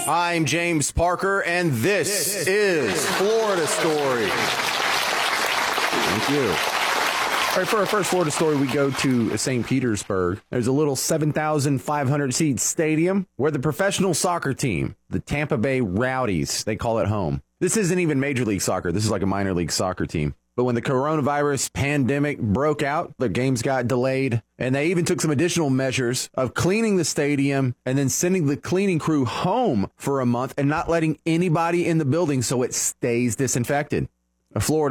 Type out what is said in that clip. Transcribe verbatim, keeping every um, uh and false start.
I'm James Parker, and this, this is Florida Story. Thank you. All right, for our first Florida story, we go to Saint Petersburg. There's a little seven thousand five hundred seat stadium where the professional soccer team, the Tampa Bay Rowdies, they call it home. This isn't even Major League Soccer. This is like a minor league soccer team. But when the coronavirus pandemic broke out, the games got delayed, and they even took some additional measures of cleaning the stadium and then sending the cleaning crew home for a month and not letting anybody in the building so it stays disinfected. A Florida